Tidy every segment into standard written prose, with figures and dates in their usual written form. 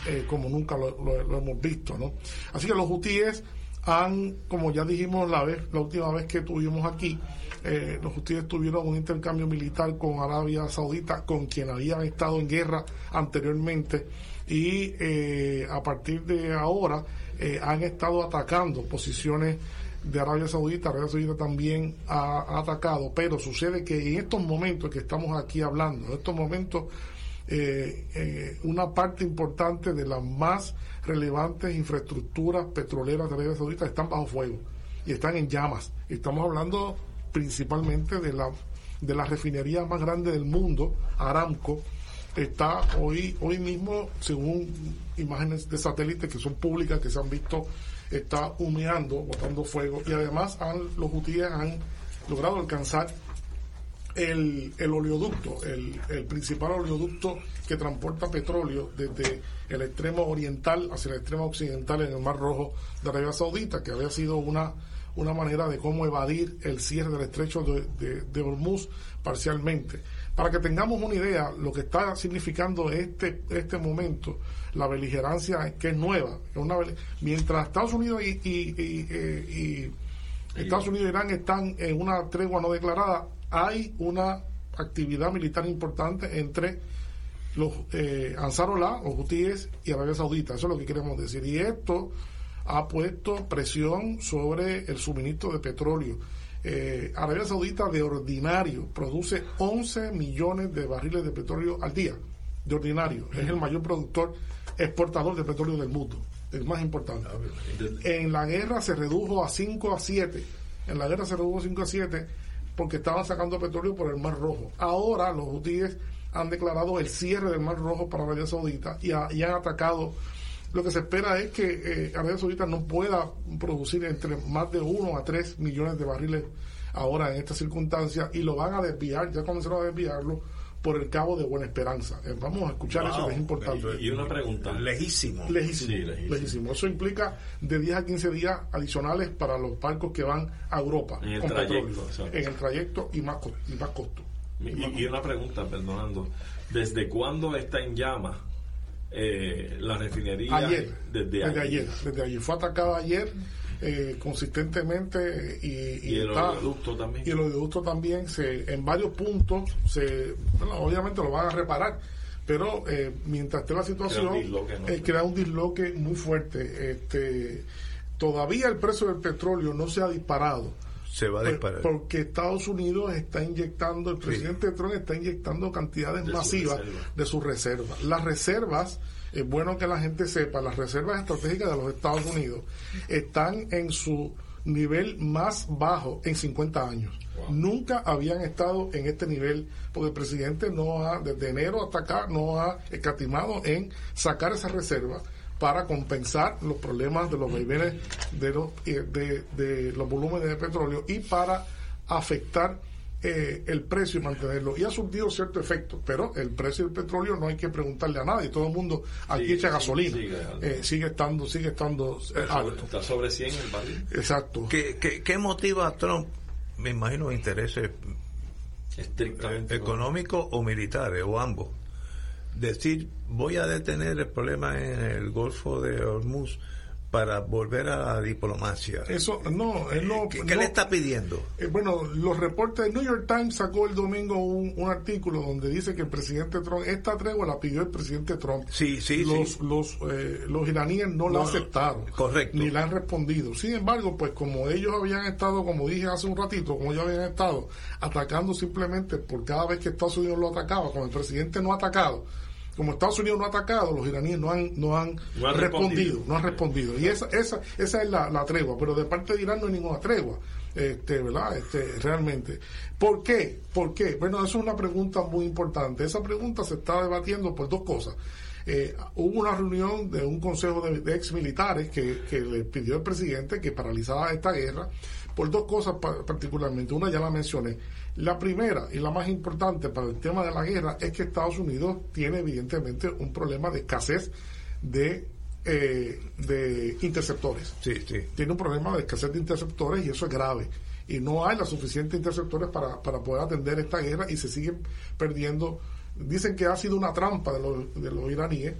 como nunca lo hemos visto, ¿no? Así que los hutíes han, como ya dijimos la última vez que estuvimos aquí, los hutíes tuvieron un intercambio militar con Arabia Saudita, con quien habían estado en guerra anteriormente, y a partir de ahora han estado atacando posiciones de Arabia Saudita. Arabia Saudita también ha atacado, pero sucede que en estos momentos que estamos aquí hablando, en estos momentos una parte importante de las más relevantes infraestructuras petroleras de Arabia Saudita están bajo fuego y están en llamas. Estamos hablando principalmente de la refinería más grande del mundo, Aramco. Está hoy mismo, según imágenes de satélite que son públicas, que se han visto, está humeando, botando fuego, y además los hutíes han logrado alcanzar el oleoducto, el principal oleoducto que transporta petróleo desde el extremo oriental hacia el extremo occidental en el Mar Rojo de Arabia Saudita, que había sido una manera de cómo evadir el cierre del estrecho de Hormuz parcialmente. Para que tengamos una idea, lo que está significando este momento, la beligerancia que es nueva, mientras Estados Unidos y Estados Unidos e Irán están en una tregua no declarada, hay una actividad militar importante entre los Ansarullah, los hutíes, y Arabia Saudita. Eso es lo que queremos decir. Y esto ha puesto presión sobre el suministro de petróleo. Arabia Saudita de ordinario produce 11 millones de barriles de petróleo al día, de ordinario. Es el mayor productor exportador de petróleo del mundo, el más importante. En la guerra se redujo a 5 a 7. En la guerra se redujo 5 a 7 porque estaban sacando petróleo por el Mar Rojo. Ahora los hutíes han declarado el cierre del Mar Rojo para Arabia Saudita y han atacado. Lo que se espera es que Arabia Saudita no pueda producir entre más de 1 a 3 millones de barriles ahora en estas circunstancias, y lo van a desviar, ya comenzaron a desviarlo por el Cabo de Buena Esperanza. Vamos a escuchar eso, que es importante. Y una pregunta. Lejísimo. Eso implica de 10 a 15 días adicionales para los barcos que van a Europa en el con trayecto, petróleo, en el trayecto y más costo. Y una pregunta, perdonando. ¿Desde cuándo está en llamas la refinería? Desde ayer. Fue atacada ayer consistentemente, y el oleoducto también. Y el oleoducto también en varios puntos obviamente lo van a reparar, pero mientras esté la situación crea un disloque muy fuerte. Todavía el precio del petróleo no se ha disparado. Se va a disparar porque Estados Unidos está inyectando, el presidente Trump está inyectando cantidades masivas de sus reservas. Las reservas, es bueno que la gente sepa, las reservas estratégicas de los Estados Unidos están en su nivel más bajo en 50 años. Wow. Nunca habían estado en este nivel, porque el presidente desde enero hasta acá, no ha escatimado en sacar esas reservas para compensar los problemas de los vaivenes de los volúmenes de petróleo, y para afectar el precio y mantenerlo. Y ha surtido cierto efecto, pero el precio del petróleo no hay que preguntarle a nadie. Todo el mundo aquí echa gasolina. Sigue estando alto. Está sobre 100 el barril. Exacto. ¿Qué motiva a Trump? Me imagino intereses estrictamente económicos o militares, o ambos. Decir, voy a detener el problema en el Golfo de Hormuz para volver a la diplomacia. Eso no, él no. ¿Qué le está pidiendo? Bueno, los reportes del New York Times sacó el domingo un artículo donde dice que el presidente Trump, esta tregua la pidió el presidente Trump. Los iraníes no la aceptaron. Correcto. Ni la han respondido. Sin embargo, pues como ellos habían estado, como dije hace un ratito, como ellos habían estado atacando simplemente por cada vez que Estados Unidos lo atacaba, como el presidente no ha atacado, como Estados Unidos no ha atacado, los iraníes no han respondido. Y esa es la tregua, pero de parte de Irán no hay ninguna tregua, ¿verdad? Realmente. ¿Por qué? Bueno, eso es una pregunta muy importante. Esa pregunta se está debatiendo por dos cosas. Hubo una reunión de un consejo de ex militares que le pidió el presidente que paralizara esta guerra por dos cosas particularmente. Una ya la mencioné. La primera y la más importante para el tema de la guerra es que Estados Unidos tiene evidentemente un problema de escasez de interceptores. Sí. Tiene un problema de escasez de interceptores, y eso es grave. Y no hay los suficientes interceptores para poder atender esta guerra, y se siguen perdiendo. Dicen que ha sido una trampa de los iraníes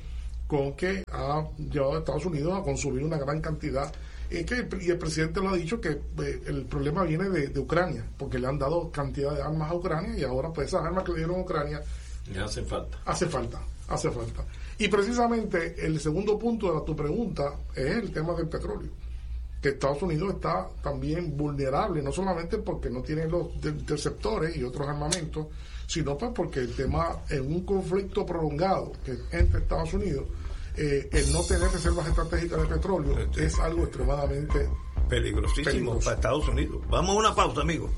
con que ha llevado a Estados Unidos a consumir una gran cantidad. Y el presidente lo ha dicho que el problema viene de Ucrania, porque le han dado cantidad de armas a Ucrania y ahora pues esas armas que le dieron a Ucrania le hacen falta. Hace falta. Y precisamente el segundo punto de tu pregunta es el tema del petróleo, que Estados Unidos está también vulnerable, no solamente porque no tiene los interceptores y otros armamentos, sino pues porque el tema en un conflicto prolongado que entre Estados Unidos, el no tener reservas estratégicas de petróleo es algo extremadamente peligrosísimo para Estados Unidos. Vamos a una pausa, amigos.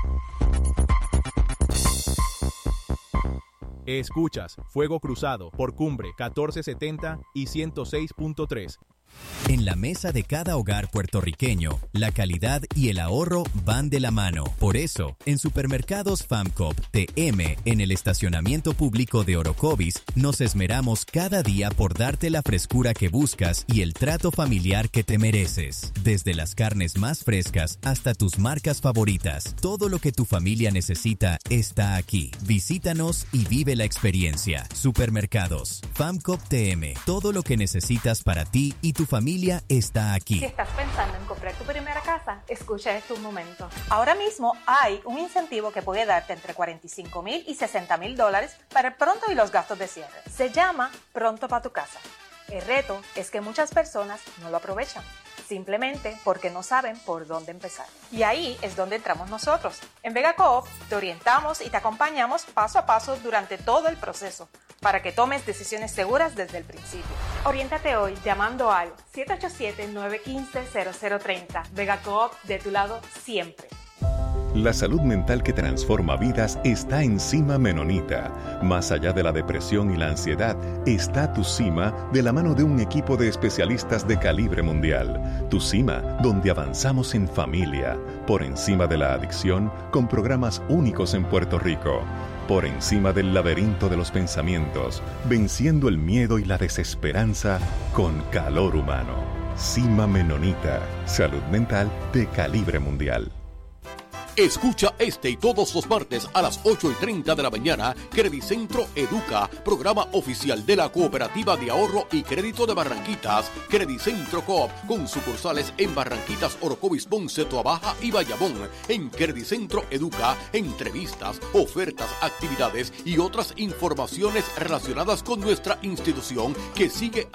Escuchas Fuego Cruzado por Cumbre 1470 y 106.3. En la mesa de cada hogar puertorriqueño, la calidad y el ahorro van de la mano. Por eso, en Supermercados FAMCOP TM, en el estacionamiento público de Orocovis, nos esmeramos cada día por darte la frescura que buscas y el trato familiar que te mereces. Desde las carnes más frescas hasta tus marcas favoritas, todo lo que tu familia necesita está aquí. Visítanos y vive la experiencia. Supermercados FAMCOP TM, todo lo que necesitas para ti y tu familia está aquí. Si estás pensando en comprar tu primera casa, escucha esto un momento. Ahora mismo hay un incentivo que puede darte entre $45,000 y $60,000 para el pronto y los gastos de cierre. Se llama Pronto para tu casa. El reto es que muchas personas no lo aprovechan, simplemente porque no saben por dónde empezar. Y ahí es donde entramos nosotros. En Vega Coop te orientamos y te acompañamos paso a paso durante todo el proceso, para que tomes decisiones seguras desde el principio. Oriéntate hoy llamando al 787-915-0030. Vega Coop, de tu lado siempre. La salud mental que transforma vidas está en Cima Menonita. Más allá de la depresión y la ansiedad, está Tu Cima de la mano de un equipo de especialistas de calibre mundial. Tu Cima, donde avanzamos en familia, por encima de la adicción, con programas únicos en Puerto Rico. Por encima del laberinto de los pensamientos, venciendo el miedo y la desesperanza con calor humano. Cima Menonita, salud mental de calibre mundial. Escucha este y todos los martes a las 8:30 de la mañana, Credicentro Educa, programa oficial de la Cooperativa de Ahorro y Crédito de Barranquitas, Credicentro Coop, con sucursales en Barranquitas, Orocovis, Ponce, Toabaja y Bayamón. En Credicentro Educa, entrevistas, ofertas, actividades y otras informaciones relacionadas con nuestra institución que sigue.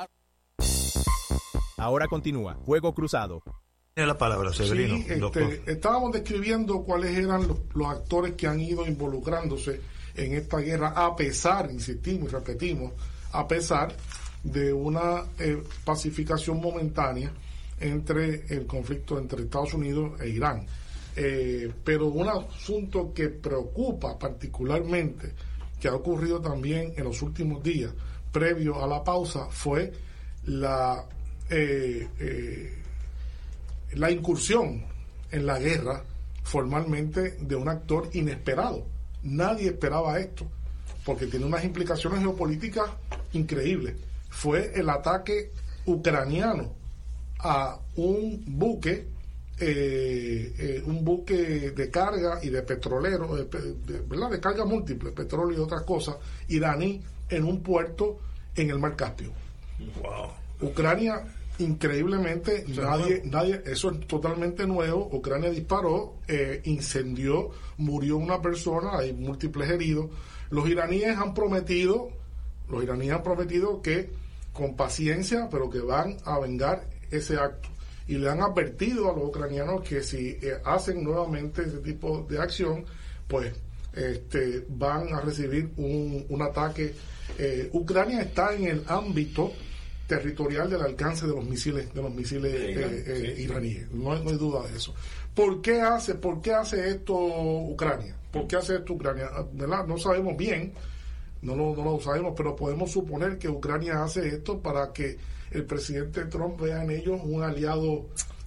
Ahora continúa Fuego Cruzado. Tiene la palabra, Severino. Sí, estábamos describiendo cuáles eran los actores que han ido involucrándose en esta guerra, a pesar, insistimos y repetimos, a pesar de una pacificación momentánea entre el conflicto entre Estados Unidos e Irán. Pero un asunto que preocupa particularmente, que ha ocurrido también en los últimos días, previo a la pausa, fue la incursión en la guerra formalmente de un actor inesperado. Nadie esperaba esto, porque tiene unas implicaciones geopolíticas increíbles. Fue el ataque ucraniano a un buque de carga y de petrolero, ¿verdad? De carga múltiple, petróleo y otras cosas, iraní, en un puerto en el Mar Caspio. Wow. Ucrania, increíblemente, nadie, eso es totalmente nuevo. Ucrania disparó, incendió, murió una persona, hay múltiples heridos. Los iraníes han prometido que con paciencia, pero que van a vengar ese acto, y le han advertido a los ucranianos que si hacen nuevamente ese tipo de acción, pues van a recibir un ataque. Ucrania está en el ámbito territorial del alcance de los misiles iraníes, no hay duda de eso. ¿Por qué hace esto Ucrania? ¿Por qué hace esto Ucrania? ¿Verdad? No sabemos bien, no lo sabemos, pero podemos suponer que Ucrania hace esto para que el presidente Trump vea en ellos un aliado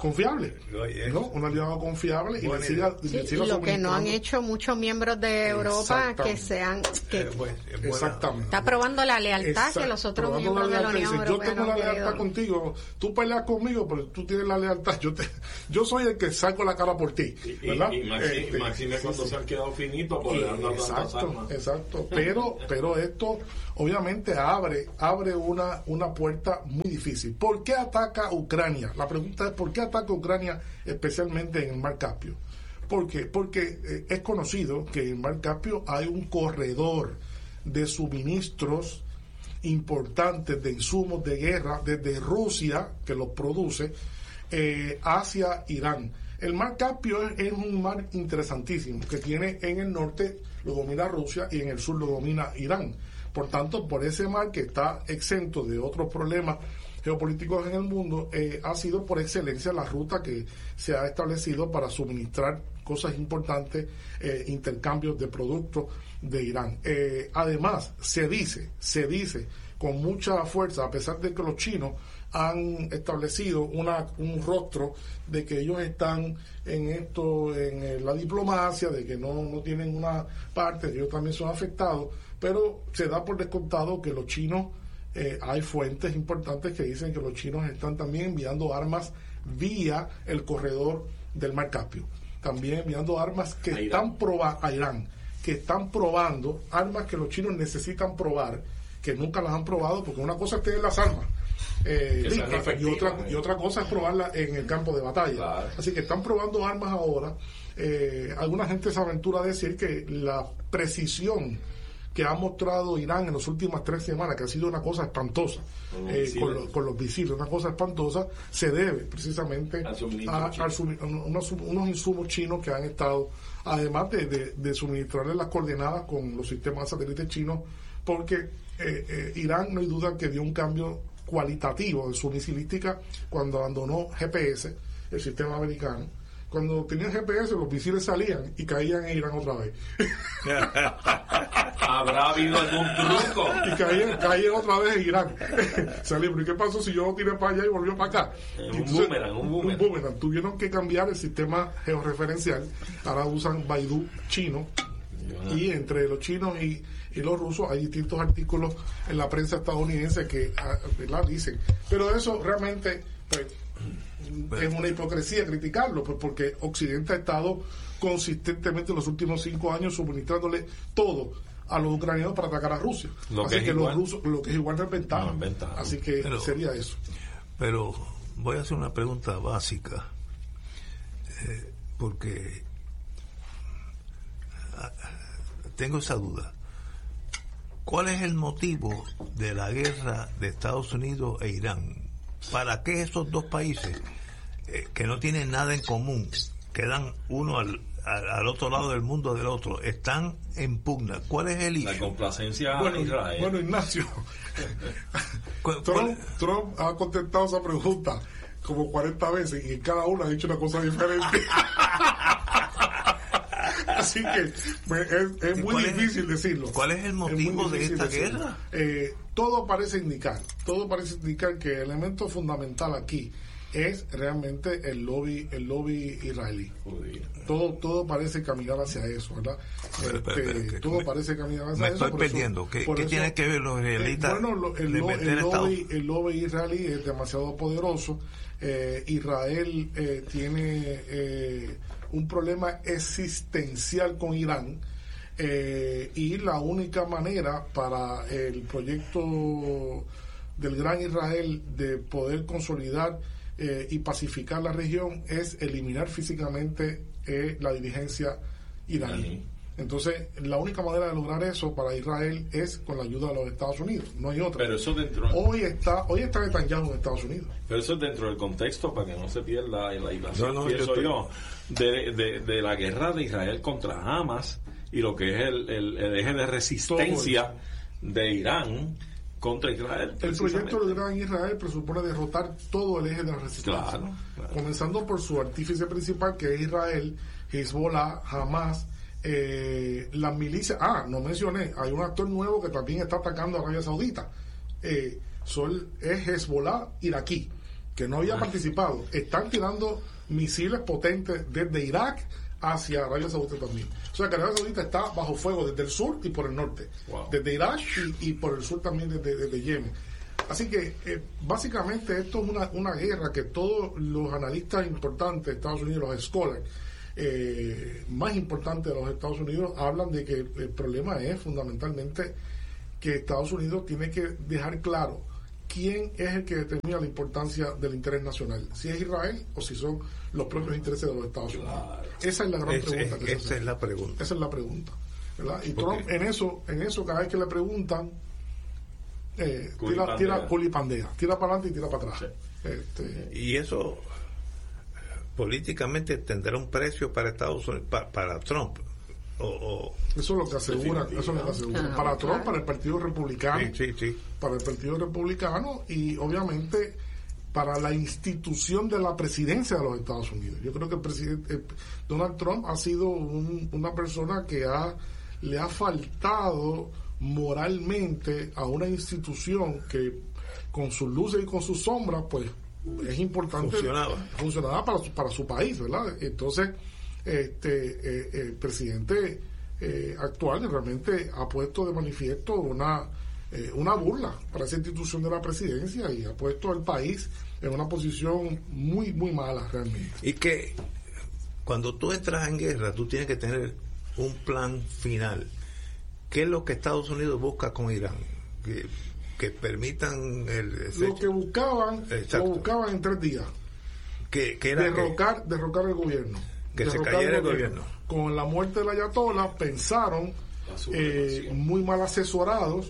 confiable, ¿no? Un aliado confiable y siga lo que no han hecho muchos miembros de Europa que sean exactamente. Está probando la lealtad que los otros miembros de la Unión Europea. Yo tengo la lealtad contigo, tú peleas conmigo, pero tú tienes la lealtad. Yo soy el que saco la cara por ti, ¿verdad? Y Maxime cuando se han quedado finitos por exacto. Pero esto obviamente abre una puerta muy difícil. ¿Por qué ataca Ucrania? La pregunta es ¿por qué ataca Ucrania especialmente en el Mar Caspio? ¿Por qué? Porque es conocido que en el Mar Caspio hay un corredor de suministros importantes de insumos de guerra desde Rusia, que los produce, hacia Irán. El Mar Caspio es un mar interesantísimo, que tiene en el norte lo domina Rusia y en el sur lo domina Irán. Por tanto, por ese mar que está exento de otros problemas geopolíticos en el mundo, ha sido por excelencia la ruta que se ha establecido para suministrar cosas importantes, intercambios de productos de Irán. Además, se dice con mucha fuerza, a pesar de que los chinos han establecido un rostro de que ellos están en esto, en la diplomacia, de que no tienen una parte, ellos también son afectados, pero se da por descontado que los chinos, hay fuentes importantes que dicen que los chinos están también enviando armas vía el corredor del Mar Caspio, también enviando armas que están a Irán, que están probando armas que los chinos necesitan probar, que nunca las han probado, porque una cosa es tener las armas y otra cosa es probarla en el campo de batalla. Claro. Así que están probando armas ahora. Alguna gente se aventura a decir que la precisión que ha mostrado Irán en las últimas 3 semanas, que ha sido una cosa espantosa, con los misiles, una cosa espantosa, se debe precisamente a unos insumos chinos que han estado, además de suministrarle las coordenadas con los sistemas satélites chinos, porque Irán no hay duda que dio un cambio cualitativo de su misilística cuando abandonó GPS, el sistema americano. Cuando tenían GPS, los misiles salían y caían en Irán otra vez. ¿Habrá habido algún truco? Y caían otra vez en Irán. Salieron. ¿Y qué pasó si yo lo tiré para allá y volvió para acá? Un boomerang. Tuvieron que cambiar el sistema georreferencial. Ahora usan Baidu chino. Y entre los chinos y los rusos hay distintos artículos en la prensa estadounidense que dicen. Pero eso realmente es una hipocresía criticarlo, porque Occidente ha estado consistentemente en los últimos 5 años suministrándole todo a los ucranianos para atacar a Rusia. Así que los rusos, lo que es igual es ventaja. Así que sería eso. Pero voy a hacer una pregunta básica, porque tengo esa duda. ¿Cuál es el motivo de la guerra de Estados Unidos e Irán? ¿Para qué esos dos países que no tienen nada en común, quedan uno al otro lado del mundo del otro, están en pugna? ¿Cuál es el issue? La complacencia a Israel. Bueno, Ignacio, Trump ha contestado esa pregunta como 40 veces y cada uno ha dicho una cosa diferente. Así que es muy difícil decirlo. ¿Cuál es el motivo de esta guerra? Todo parece indicar que el elemento fundamental aquí es realmente el lobby israelí. Todo parece caminar hacia eso, ¿verdad? Todo parece caminar hacia eso. Me estoy perdiendo. ¿Qué tiene que ver los israelitas? El lobby israelí es demasiado poderoso. Israel tiene un problema existencial con Irán, y la única manera para el proyecto del Gran Israel de poder consolidar y pacificar la región es eliminar físicamente la dirigencia iraní. Entonces, la única manera de lograr eso para Israel es con la ayuda de los Estados Unidos, no hay otra. Pero eso dentro... Hoy está Netanyahu en Estados Unidos. Pero eso es dentro del contexto, para que no se pierda la invasión, de la guerra de Israel contra Hamas y lo que es el eje de resistencia de Irán contra Israel. El proyecto del Gran Israel presupone derrotar todo el eje de la resistencia. Claro. Comenzando por su artífice principal, que es Israel, Hezbollah, Hamas, las milicias. No mencioné, hay un actor nuevo que también está atacando a Arabia Saudita. Es Hezbollah iraquí. que no había participado, están tirando misiles potentes desde Irak hacia Arabia Saudita también. O sea que Arabia Saudita está bajo fuego desde el sur y por el norte, desde Irak y por el sur también desde Yemen. Así que básicamente esto es una guerra que todos los analistas importantes de Estados Unidos, los scholars más importantes de los Estados Unidos, hablan de que el problema es fundamentalmente que Estados Unidos tiene que dejar claro quién es el que determina la importancia del interés nacional, si es Israel o si son los propios intereses de los Estados Unidos. Esa es la gran pregunta. Esa es la pregunta. Esa es la pregunta, ¿verdad? Y Trump en eso cada vez que le preguntan tira culipandea, tira para adelante y tira para atrás. Y eso políticamente tendrá un precio para Estados Unidos, para Trump. Eso es lo que asegura, para Trump, para el Partido Republicano, para el Partido Republicano y obviamente para la institución de la presidencia de los Estados Unidos. Yo creo que el presidente Donald Trump ha sido una persona que le ha faltado moralmente a una institución que con sus luces y con sus sombras pues es importante, funcionaba para su país, ¿verdad? Entonces el presidente actual realmente ha puesto de manifiesto una burla para esa institución de la presidencia y ha puesto al país en una posición muy muy mala realmente. Y que cuando tú entras en guerra tú tienes que tener un plan final. ¿Qué es lo que Estados Unidos busca con Irán? Que permitan lo que buscaban en 3 días, que era derrocar el gobierno, que se cayera el gobierno. Con la muerte del ayatolá pensaron muy mal asesorados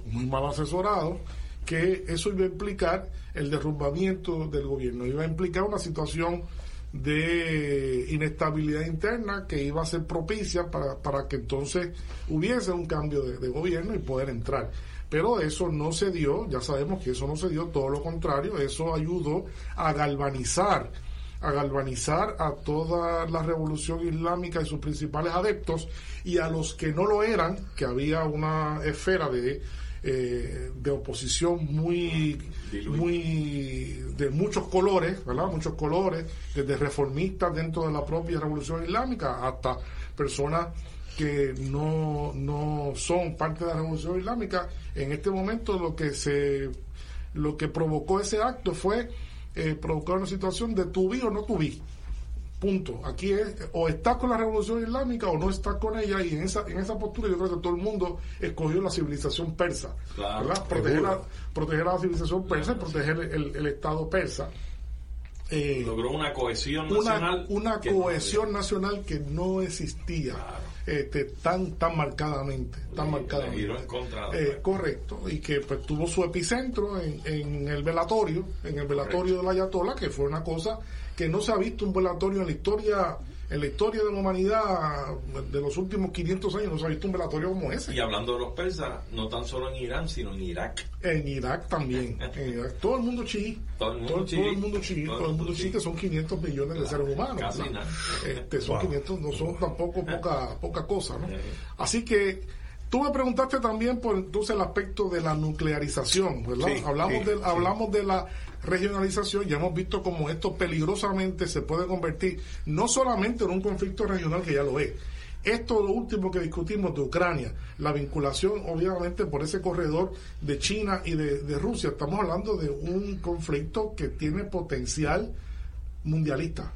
que eso iba a implicar el derrumbamiento del gobierno, iba a implicar una situación de inestabilidad interna que iba a ser propicia para que entonces hubiese un cambio de gobierno y poder entrar. Pero eso no se dio, ya sabemos que eso no se dio, todo lo contrario, eso ayudó a galvanizar a toda la revolución islámica y sus principales adeptos, y a los que no lo eran, que había una esfera de oposición muy de muchos colores, ¿verdad? Muchos colores, desde reformistas dentro de la propia revolución islámica hasta personas que no son parte de la revolución islámica. En este momento lo que provocó ese acto fue provocar una situación de tu vi o no tu vi. Punto. Aquí es o estás con la revolución islámica o no estás con ella, y en esa postura yo creo que todo el mundo escogió la civilización persa, ¿verdad? Proteger a la civilización persa y proteger el Estado persa. Logró una cohesión nacional nacional que no existía tan marcadamente. Correcto, y que pues tuvo su epicentro en el velatorio del ayatolá, que fue una cosa que no se ha visto un velatorio en la historia de la humanidad de los últimos 500 años, no se ha visto un velatorio como ese. Y hablando de los persas, no tan solo en Irán, sino en Irak. En Irak también. En Irak, todo el mundo chií. Todo el mundo chií, que son 500 millones de seres humanos. Casi nada. Son 500, no son tampoco poca cosa, ¿no? Así que tú me preguntaste también por entonces el aspecto de la nuclearización, ¿verdad? Hablamos de la regionalización, ya hemos visto cómo esto peligrosamente se puede convertir no solamente en un conflicto regional, que ya lo es. Esto lo último que discutimos de Ucrania, la vinculación obviamente por ese corredor de China y de Rusia. Estamos hablando de un conflicto que tiene potencial mundialista.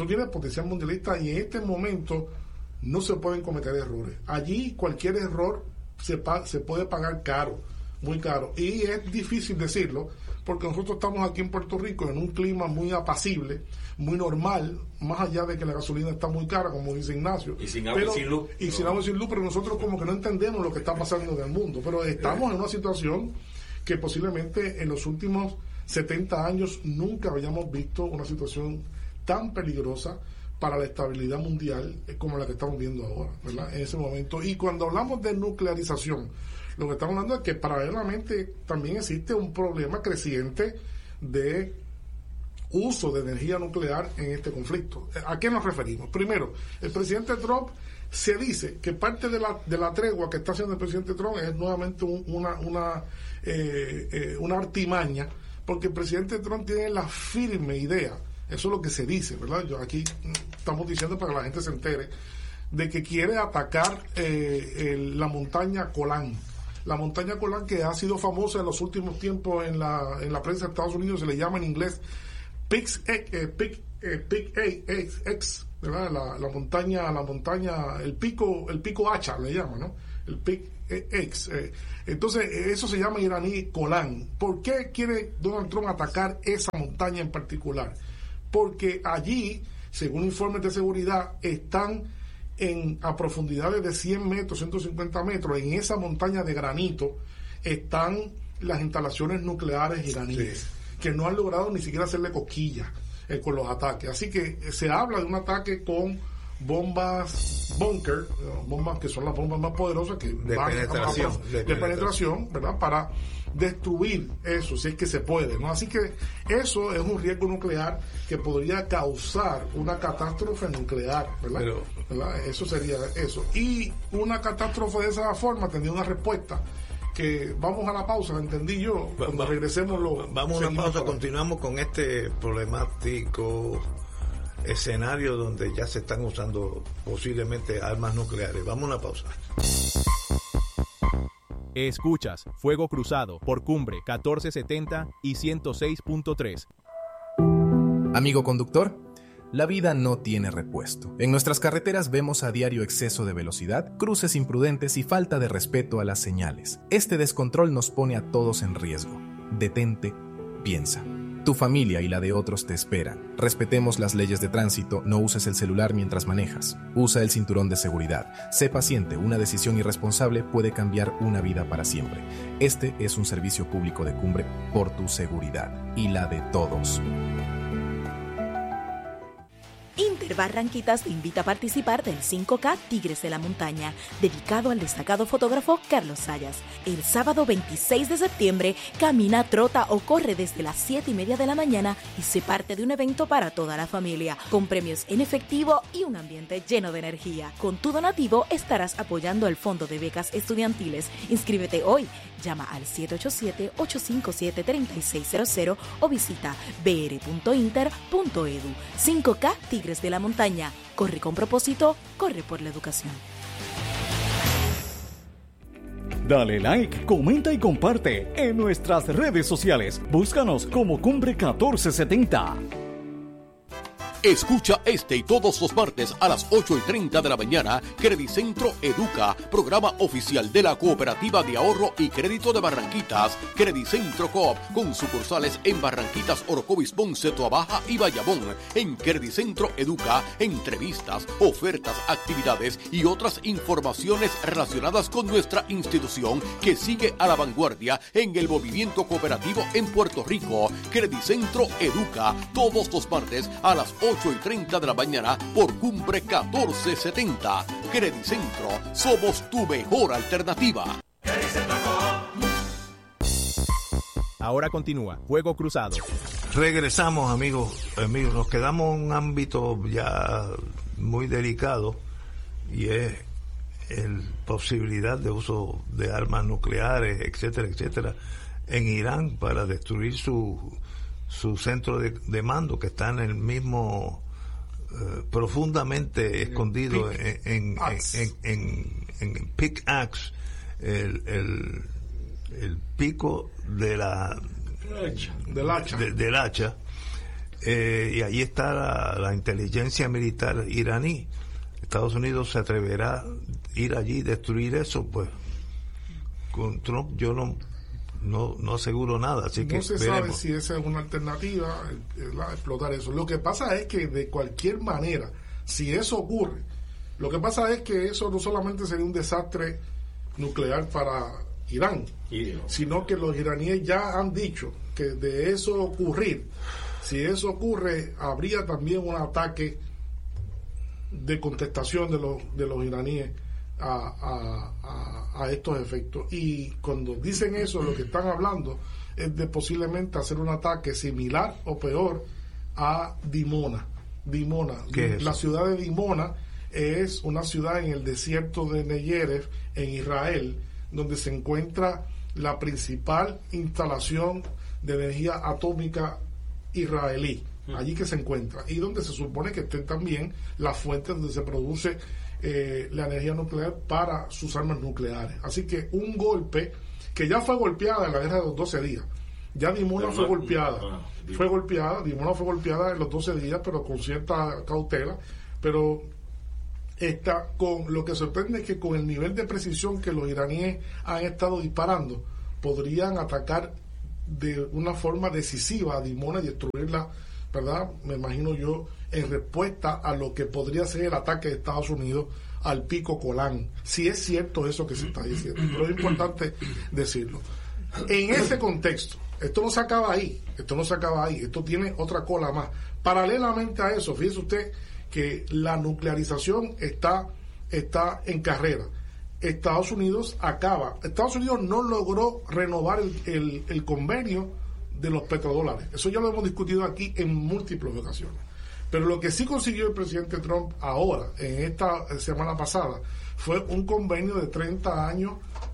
Y en este momento no se pueden cometer errores. Allí cualquier error se puede pagar caro, muy caro. Y es difícil decirlo porque nosotros estamos aquí en Puerto Rico en un clima muy apacible, muy normal, más allá de que la gasolina está muy cara, como dice Ignacio. Y sin agua y sin luz. Y sin agua y sin luz, pero nosotros como que no entendemos lo que está pasando en el mundo. Pero estamos en una situación que posiblemente en los últimos 70 años nunca habíamos visto una situación tan peligrosa para la estabilidad mundial como la que estamos viendo ahora, ¿verdad? En ese momento. Y cuando hablamos de nuclearización, lo que estamos hablando es que paralelamente también existe un problema creciente de uso de energía nuclear en este conflicto. ¿A qué nos referimos? Primero, el presidente Trump se dice que parte de la tregua que está haciendo el presidente Trump es nuevamente una artimaña porque el presidente Trump tiene la firme idea, eso es lo que se dice, ¿verdad? Yo aquí estamos diciendo para que la gente se entere, de que quiere atacar la montaña Golán. La montaña Golán, que ha sido famosa en los últimos tiempos en la prensa de Estados Unidos, se le llama en inglés Peak X, ¿verdad? La montaña, el pico hacha le llama, ¿no? El Peak X. Entonces, eso se llama iraní Golán. ¿Por qué quiere Donald Trump atacar esa montaña en particular? Porque allí, según informes de seguridad, están a profundidades de 100 metros, 150 metros, en esa montaña de granito, están las instalaciones nucleares iraníes, que no han logrado ni siquiera hacerle cosquillas con los ataques. Así que se habla de un ataque con bombas bunker, bombas que son las bombas más poderosas que de penetración, ¿verdad? Para destruir eso, si es que se puede, ¿no? Así que eso es un riesgo nuclear que podría causar una catástrofe nuclear, ¿verdad? ¿verdad? Eso sería eso. Y una catástrofe de esa forma tendría una respuesta que vamos a la pausa, entendí yo. Cuando regresemos vamos a una pausa, continuamos con este problemático escenario donde ya se están usando posiblemente armas nucleares. Vamos a una pausa. Escuchas Fuego Cruzado por Cumbre 1470 y 106.3. Amigo conductor, la vida no tiene repuesto. En nuestras carreteras vemos a diario exceso de velocidad, cruces imprudentes y falta de respeto a las señales. Este descontrol nos pone a todos en riesgo. Detente, piensa. Tu familia y la de otros te esperan. Respetemos las leyes de tránsito, no uses el celular mientras manejas. Usa el cinturón de seguridad. Sé paciente, una decisión irresponsable puede cambiar una vida para siempre. Este es un servicio público de Cumbre por tu seguridad y la de todos. Barranquitas te invita a participar del 5K Tigres de la Montaña, dedicado al destacado fotógrafo Carlos Sayas. El sábado 26 de septiembre, camina, trota o corre desde las 7:30 de la mañana y se parte de un evento para toda la familia, con premios en efectivo y un ambiente lleno de energía. Con tu donativo estarás apoyando el Fondo de Becas Estudiantiles. Inscríbete hoy. Llama al 787-857-3600 o visita br.inter.edu. 5K Tigres de la Montaña. Corre con propósito, corre por la educación. Dale like, comenta y comparte en nuestras redes sociales. Búscanos como Cumbre 1470. Escucha este y todos los martes a las 8:30 de la mañana, Credicentro Educa, programa oficial de la Cooperativa de Ahorro y Crédito de Barranquitas, Credicentro Coop, con sucursales en Barranquitas, Orocovis, Ponce, Toabaja y Bayamón. En Credicentro Educa, entrevistas, ofertas, actividades y otras informaciones relacionadas con nuestra institución que sigue a la vanguardia en el movimiento cooperativo en Puerto Rico. Credicentro Educa, todos los martes a las 8:30 de la mañana por Cumbre 1470. Credicentro, somos tu mejor alternativa. Ahora continúa Fuego Cruzado. Regresamos, amigos. Nos quedamos en un ámbito ya muy delicado y es la posibilidad de uso de armas nucleares, etcétera, etcétera, en Irán para destruir su centro de mando, que está en el mismo profundamente escondido en Peak Axe, el pico del hacha, y allí está la inteligencia militar iraní. Estados Unidos se atreverá a ir allí y destruir eso. Pues con Trump yo no aseguro nada, así que no se sabe si esa es una alternativa, explotar eso. Lo que pasa es que de cualquier manera, si eso ocurre, lo que pasa es que eso no solamente sería un desastre nuclear para Irán, sino que los iraníes ya han dicho que de eso ocurrir, si eso ocurre, habría también un ataque de contestación de los iraníes a estos efectos. Y cuando dicen eso, lo que están hablando es de posiblemente hacer un ataque similar o peor a Dimona. La ciudad de Dimona es una ciudad en el desierto de Negev, en Israel, donde se encuentra la principal instalación de energía atómica israelí, allí que se encuentra, y donde se supone que estén también las fuentes donde se produce la energía nuclear para sus armas nucleares. Así que un golpe que ya fue golpeada en la guerra de los 12 días. Ya Dimona fue golpeada. Dimona fue golpeada en los 12 días, pero con cierta cautela. Pero con lo que sorprende es que con el nivel de precisión que los iraníes han estado disparando, podrían atacar de una forma decisiva a Dimona y destruirla, ¿verdad? Me imagino yo, en respuesta a lo que podría ser el ataque de Estados Unidos al pico Golán, si es cierto eso que se está diciendo. Pero es importante decirlo. En ese contexto, esto no se acaba ahí, esto tiene otra cola más. Paralelamente a eso, fíjese usted que la nuclearización está en carrera. Estados Unidos no logró renovar el convenio de los petrodólares. Eso ya lo hemos discutido aquí en múltiples ocasiones. Pero lo que sí consiguió el presidente Trump ahora, en esta semana pasada, fue un convenio de 30 años,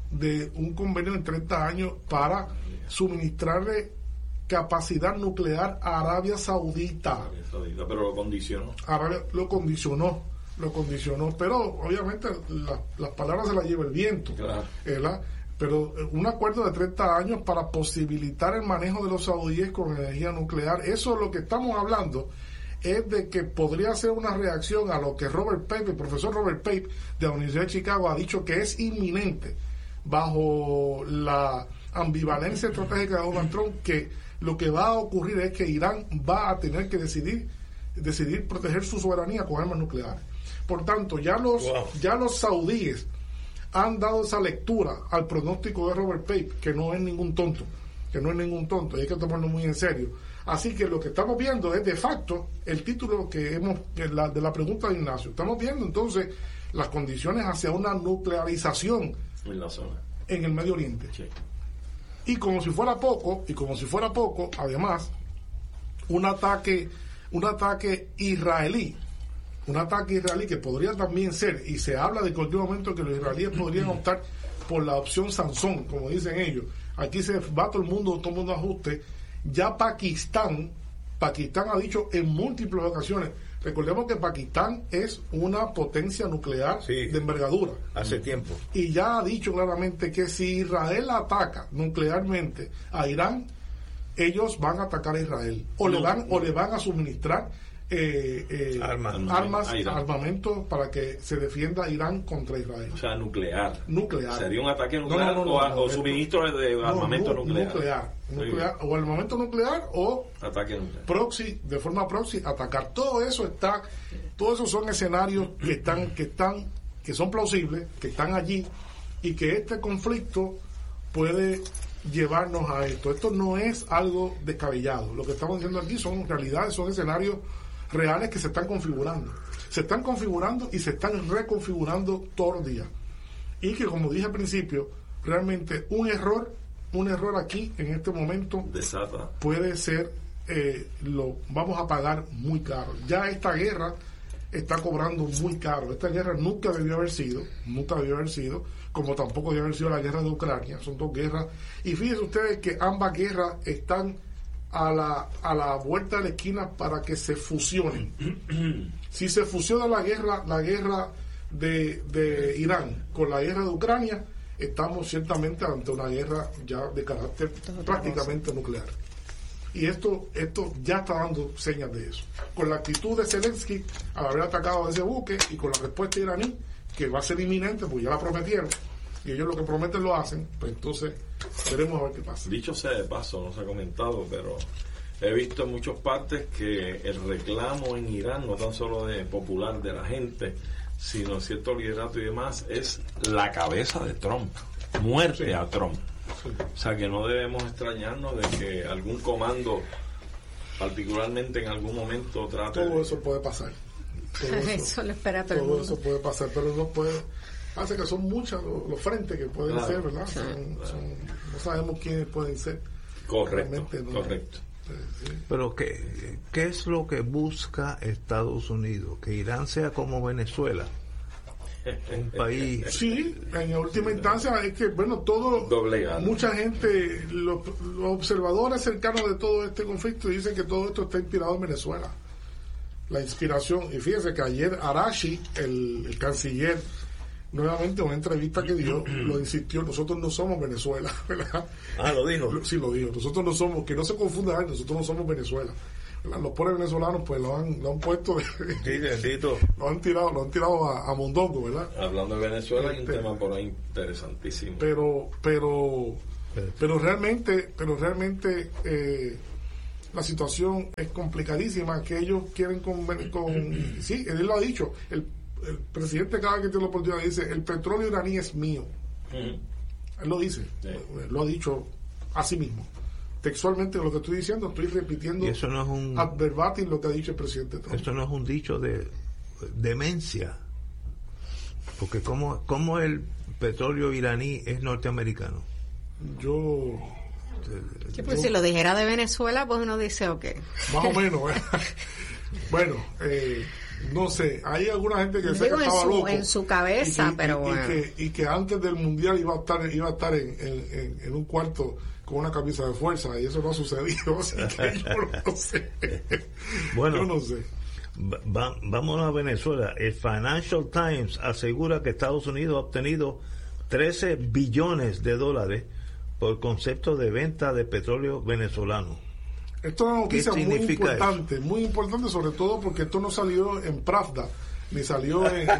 para suministrarle capacidad nuclear a Arabia Saudita. Pero lo condicionó. Lo condicionó, pero obviamente las palabras se las lleva el viento. Claro. Pero un acuerdo de 30 años para posibilitar el manejo de los saudíes con energía nuclear, eso es lo que estamos hablando, es de que podría ser una reacción a lo que el profesor Robert Pape de la Universidad de Chicago ha dicho que es inminente bajo la ambivalencia estratégica de Donald Trump, que lo que va a ocurrir es que Irán va a tener que decidir proteger su soberanía con armas nucleares. Por tanto, ya los saudíes han dado esa lectura al pronóstico de Robert Pape, que no es ningún tonto, y hay que tomarlo muy en serio. Así que lo que estamos viendo es de facto el título de la pregunta de Ignacio. Estamos viendo entonces las condiciones hacia una nuclearización en la zona, en el Medio Oriente. Sí. Y como si fuera poco, además, un ataque israelí que podría también ser, y se habla de que en cualquier momento que los israelíes podrían optar por la opción Sansón, como dicen ellos. Aquí se va todo el mundo ajuste. Ya Pakistán ha dicho en múltiples ocasiones, recordemos que Pakistán es una potencia nuclear de envergadura. Hace tiempo. Y ya ha dicho claramente que si Israel ataca nuclearmente a Irán, ellos van a atacar a Israel. O le van a suministrar armamento para que se defienda Irán contra Israel. O sea, nuclear. ¿Sería un ataque nuclear o suministro de armamento nuclear? O armamento nuclear o ataque nuclear. Proxy, de forma proxy, atacar. Todos esos son escenarios que son plausibles, que están allí, y que este conflicto puede llevarnos a esto. Esto no es algo descabellado. Lo que estamos diciendo aquí son realidades, son escenarios reales que se están configurando y se están reconfigurando todos los días, y que, como dije al principio, realmente un error aquí en este momento desata. Puede ser, lo vamos a pagar muy caro. Ya esta guerra está cobrando muy caro. Esta guerra nunca debió haber sido, como tampoco debió haber sido la guerra de Ucrania. Son dos guerras, y fíjense ustedes que ambas guerras están a la vuelta de la esquina para que se fusionen. Si se fusiona la guerra de Irán con la guerra de Ucrania, estamos ciertamente ante una guerra ya de carácter prácticamente nuclear. Y esto ya está dando señas de eso. Con la actitud de Zelensky al haber atacado a ese buque, y con la respuesta iraní, que va a ser inminente, porque ya la prometieron, y ellos lo que prometen lo hacen, pues entonces veremos a ver qué pasa. Dicho sea de paso, no se ha comentado, pero he visto en muchas partes que el reclamo en Irán, no tan solo de popular de la gente, sino cierto liderato y demás, es la cabeza de Trump, muerte a Trump. O sea, que no debemos extrañarnos de que algún comando, particularmente en algún momento, trate todo eso puede pasar. Eso lo espera todo el mundo. Eso puede pasar, pero no puede. Hace que son muchos los frentes que pueden ser, ¿verdad? No sabemos quiénes pueden ser. Correcto. Sí. Pero ¿qué es lo que busca Estados Unidos? ¿Que Irán sea como Venezuela? un país. Sí, en última instancia es que, bueno, mucha gente, los observadores cercanos de todo este conflicto dicen que todo esto está inspirado en Venezuela. La inspiración, y fíjese que ayer Arashi, el canciller, nuevamente en una entrevista que dio, lo insistió: nosotros no somos Venezuela, ¿verdad? Lo dijo. Sí, lo dijo. Nosotros no somos, que no se confunda, nosotros no somos Venezuela. Los pobres venezolanos pues lo han puesto lo han tirado a mondongo, ¿verdad? Hablando de Venezuela hay un tema por ahí interesantísimo. Pero realmente la situación es complicadísima, que ellos quieren sí, él lo ha dicho, el presidente cada vez que tiene la oportunidad dice: el petróleo iraní es mío. Él lo dice, lo ha dicho a sí mismo. Textualmente lo que estoy diciendo, estoy repitiendo eso no es ad verbatim lo que ha dicho el presidente Trump. Eso no es un dicho de demencia, porque ¿cómo el petróleo iraní es norteamericano? Pues si lo dijera de Venezuela, pues uno dice ok. Más o menos. Bueno, no sé, hay alguna gente que se estaba loco en su cabeza, pero bueno. Y que antes del mundial iba a estar en un cuarto con una camisa de fuerza, y eso no ha sucedido, así que yo no sé. Bueno, yo no sé. Vámonos a Venezuela. El Financial Times asegura que Estados Unidos ha obtenido $13 billones por concepto de venta de petróleo venezolano. Esto es una noticia muy importante, sobre todo porque esto no salió en Pravda, ni salió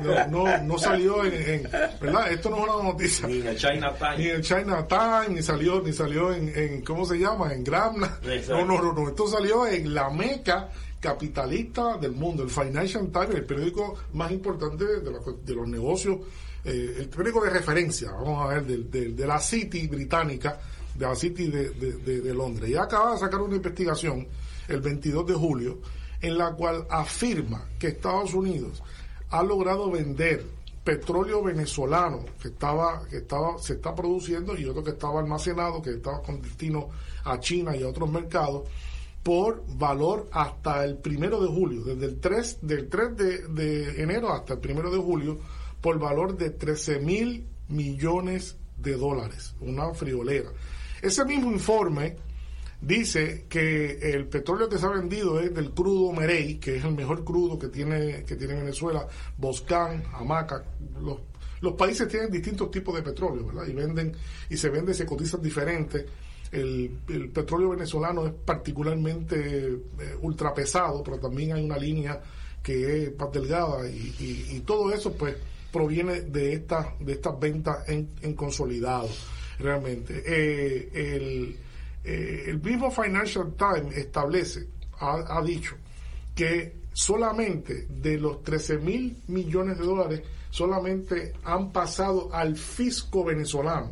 no salió en ¿verdad? Esto no es una noticia ni en el China Times, ni salió en ¿cómo se llama? En Gramna. No, esto salió en la meca capitalista del mundo, el Financial Times, el periódico más importante de los negocios, el periódico de referencia, vamos a ver, de la City británica, de la City de Londres. Y acaba de sacar una investigación el 22 de julio en la cual afirma que Estados Unidos ha logrado vender petróleo venezolano que se está produciendo, y otro que estaba almacenado, que estaba con destino a China y a otros mercados, por valor hasta el 1 de julio, desde el 3 de enero hasta el 1 de julio, por valor de $13,000 millones, una friolera. Ese mismo informe dice que el petróleo que se ha vendido es del crudo Merey, que es el mejor crudo que tiene Venezuela, Boscan, Hamaca. Los países tienen distintos tipos de petróleo, ¿verdad? Y se cotizan diferentes. El petróleo venezolano es particularmente ultrapesado, pero también hay una línea que es más delgada, y todo eso pues proviene de estas ventas en consolidado, realmente. El mismo Financial Times ha dicho que solamente de los $13,000 millones, solamente han pasado al fisco venezolano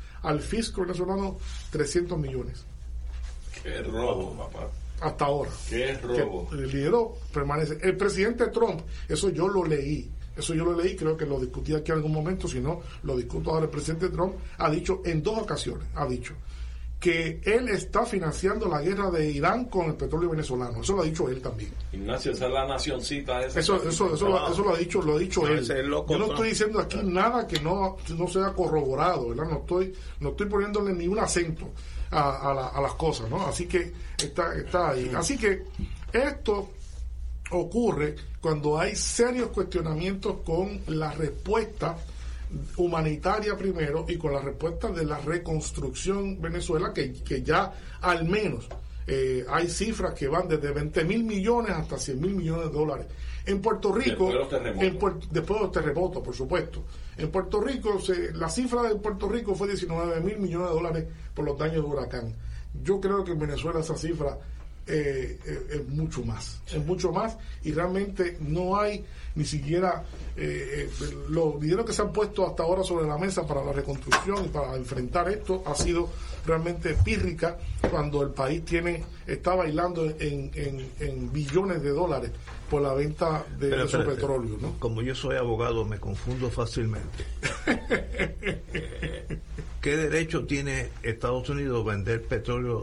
300 millones. ¡Qué robo, papá! Hasta ahora. ¡Qué robo! El dinero permanece. El presidente Trump, eso yo lo leí, creo que lo discutí aquí en algún momento, si no, lo discuto ahora. El presidente Trump ha dicho en 2 ocasiones, que él está financiando la guerra de Irán con el petróleo venezolano. Eso lo ha dicho él también. Ignacio, esa es la nacioncita esa. Eso lo ha dicho él. Yo no estoy diciendo aquí nada que no sea corroborado, ¿verdad? No estoy poniéndole ni un acento a las cosas, ¿no? Así que está ahí. Así que esto ocurre cuando hay serios cuestionamientos con la respuesta humanitaria primero, y con la respuesta de la reconstrucción Venezuela, que ya al menos hay cifras que van desde $20,000 millones hasta $100,000 millones. En Puerto Rico, después de los terremotos, por supuesto. En Puerto Rico, la cifra de Puerto Rico fue $19,000 millones por los daños de huracán. Yo creo que en Venezuela esa cifra es mucho más, y realmente no hay ni siquiera los dineros que se han puesto hasta ahora sobre la mesa para la reconstrucción y para enfrentar esto ha sido realmente pírrica, cuando el país está bailando en billones de dólares por la venta de su petróleo, ¿no? Como yo soy abogado, me confundo fácilmente. ¿Qué derecho tiene Estados Unidos a vender petróleo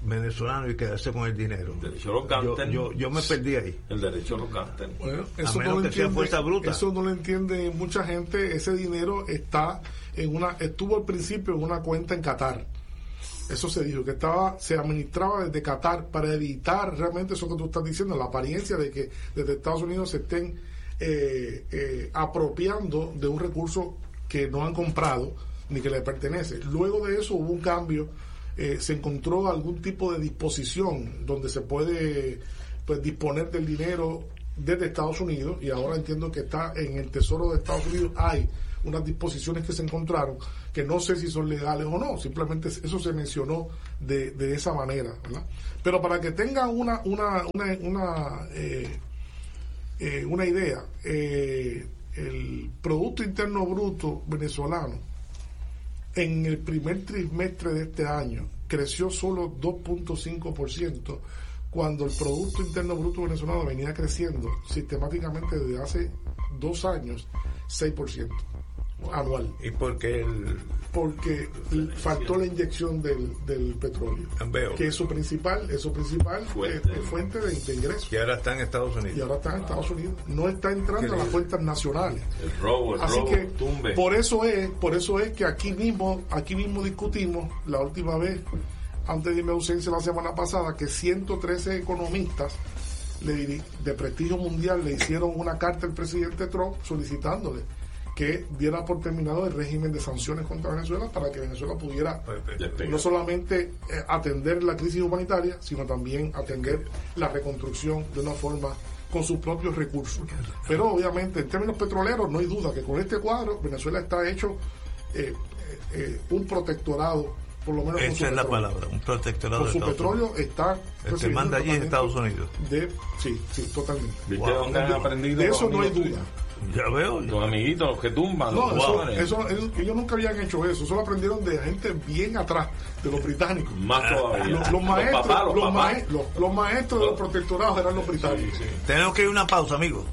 venezolano y quedarse con el dinero. Yo me perdí ahí. El derecho a los gasten. Bueno, eso no lo entiende mucha gente. Ese dinero estuvo al principio en una cuenta en Qatar. Eso se dijo, que se administraba desde Qatar para evitar realmente eso que tú estás diciendo, la apariencia de que desde Estados Unidos se estén apropiando de un recurso que no han comprado ni que le pertenece. Luego de eso hubo un cambio, se encontró algún tipo de disposición donde se puede disponer del dinero desde Estados Unidos, y ahora entiendo que está en el Tesoro de Estados Unidos. Hay unas disposiciones que se encontraron que no sé si son legales o no, simplemente eso se mencionó de esa manera, ¿verdad? Pero para que tengan una idea, el Producto Interno Bruto venezolano en el primer trimestre de este año creció solo 2.5%, cuando el Producto Interno Bruto venezolano venía creciendo sistemáticamente desde hace 2 años 6% anual. ¿Y por qué? Porque faltó la inyección del petróleo, que es su principal fuente de ingresos. Y ahora está en Estados Unidos. No está entrando a las cuentas nacionales. El robo, tumbe. Por eso es que aquí mismo discutimos la última vez, antes de mi ausencia la semana pasada, que 113 economistas de prestigio mundial le hicieron una carta al presidente Trump solicitándole que diera por terminado el régimen de sanciones contra Venezuela, para que Venezuela pudiera no solamente atender la crisis humanitaria, sino también atender la reconstrucción de una forma con sus propios recursos. Pero obviamente en términos petroleros no hay duda que con este cuadro Venezuela está hecho un protectorado, por lo menos. Esa es la palabra, un protectorado. Con su petróleo está. El que manda allí en Estados Unidos. Sí, totalmente. ¿Viste dónde han aprendido? De eso no hay duda. Ya veo. Los amiguitos, los que tumban. No, ellos nunca habían hecho eso. Eso lo aprendieron de gente bien atrás, de los británicos. Más todavía. Los maestros de los protectorados eran los británicos. Sí. Tenemos que ir a una pausa, amigos.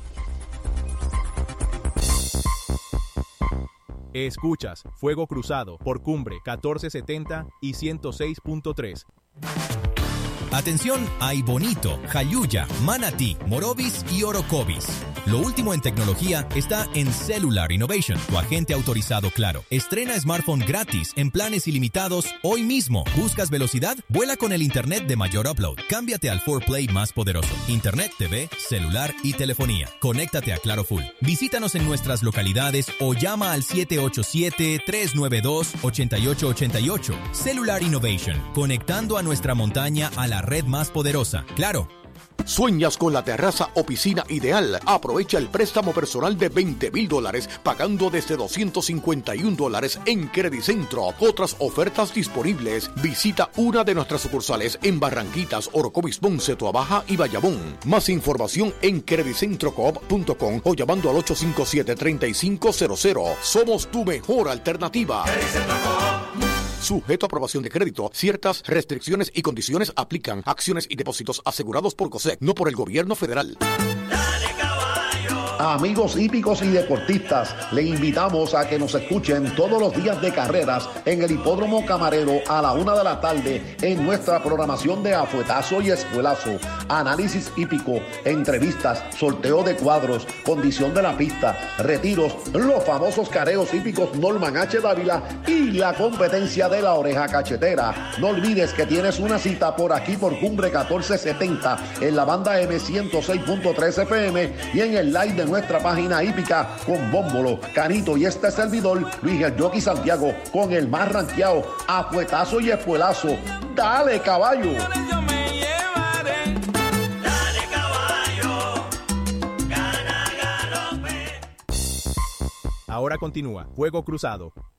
Escuchas Fuego Cruzado por Cumbre 1470 y 106.3. Atención a Bonito, Jayuya, Manatí, Morovis y Orocovis. Lo último en tecnología está en Cellular Innovation, tu agente autorizado Claro. Estrena smartphone gratis en planes ilimitados hoy mismo. ¿Buscas velocidad? Vuela con el internet de mayor upload. Cámbiate al 4Play más poderoso. Internet, TV, celular y telefonía. Conéctate a Claro Full. Visítanos en nuestras localidades o llama al 787-392-8888. Cellular Innovation, conectando a nuestra montaña a la red más poderosa. Claro. ¿Sueñas con la terraza o piscina ideal? Aprovecha el préstamo personal de $20,000 pagando desde $251 en Credicentro. Otras ofertas disponibles. Visita una de nuestras sucursales en Barranquitas, Orocovis, Ponce, Toabaja y Bayamón. Más información en credicentrocoop.com o llamando al 857-3500. Somos tu mejor alternativa. Sujeto a aprobación de crédito, ciertas restricciones y condiciones aplican. Acciones y depósitos asegurados por COSEC, no por el gobierno federal. Amigos hípicos y deportistas, le invitamos a que nos escuchen todos los días de carreras en el Hipódromo Camarero a la 1 de la tarde en nuestra programación de Afuetazo y Espuelazo. Análisis hípico, entrevistas, sorteo de cuadros, condición de la pista, retiros, los famosos careos hípicos Norman H. Dávila y la competencia de la oreja cachetera. No olvides que tienes una cita por aquí por Cumbre 1470 en la banda M106.3 FM y en el live de nuestra página hípica con Bómbolo, Canito y este servidor Luis el Jockey Santiago con el más ranqueado Afuetazo y Espuelazo. ¡Dale, caballo! Ahora continúa Fuego Cruzado.